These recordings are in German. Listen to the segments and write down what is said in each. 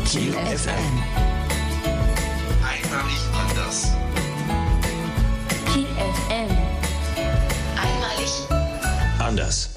Chill FM. Einmalig anders. Chill FM. Einmalig Anders.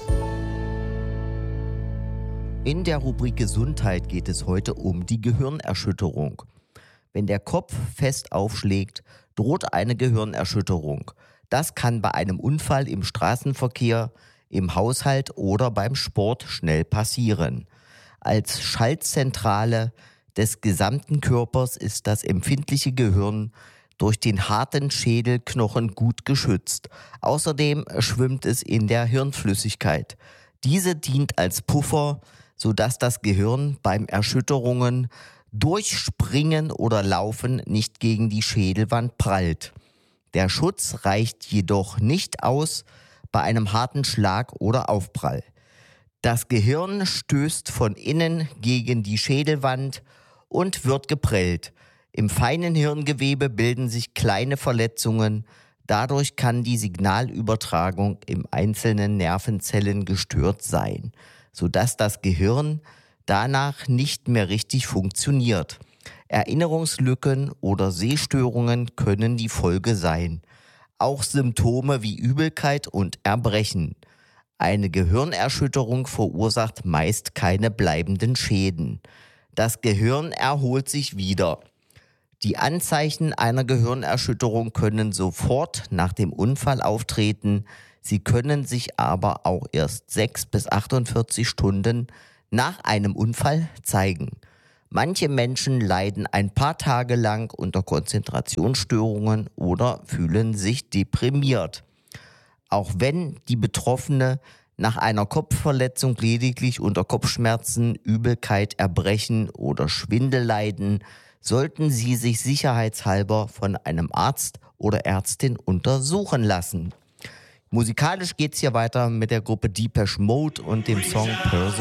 In der Rubrik Gesundheit geht es heute um die Gehirnerschütterung. Wenn der Kopf fest aufschlägt, droht eine Gehirnerschütterung. Das kann bei einem Unfall im Straßenverkehr, im Haushalt oder beim Sport schnell passieren. Als Schaltzentrale des gesamten Körpers ist das empfindliche Gehirn durch den harten Schädelknochen gut geschützt. Außerdem schwimmt es in der Hirnflüssigkeit. Diese dient als Puffer, sodass das Gehirn beim Erschütterungen durch Springen oder Laufen nicht gegen die Schädelwand prallt. Der Schutz reicht jedoch nicht aus bei einem harten Schlag oder Aufprall. Das Gehirn stößt von innen gegen die Schädelwand und wird geprellt. Im feinen Hirngewebe bilden sich kleine Verletzungen. Dadurch kann die Signalübertragung im einzelnen Nervenzellen gestört sein, sodass das Gehirn danach nicht mehr richtig funktioniert. Erinnerungslücken oder Sehstörungen können die Folge sein. Auch Symptome wie Übelkeit und Erbrechen. Eine Gehirnerschütterung verursacht meist keine bleibenden Schäden. Das Gehirn erholt sich wieder. Die Anzeichen einer Gehirnerschütterung können sofort nach dem Unfall auftreten. Sie können sich aber auch erst 6 bis 48 Stunden nach einem Unfall zeigen. Manche Menschen leiden ein paar Tage lang unter Konzentrationsstörungen oder fühlen sich deprimiert. Auch wenn die Betroffene nach einer Kopfverletzung lediglich unter Kopfschmerzen, Übelkeit, Erbrechen oder Schwindel leiden, sollten sie sich sicherheitshalber von einem Arzt oder Ärztin untersuchen lassen. Musikalisch geht's hier weiter mit der Gruppe Depeche Mode und dem Song Person.